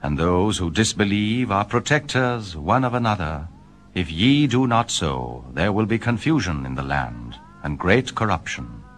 and those who disbelieve are protectors one of another. If ye do not so, there will be confusion in the land, and great corruption.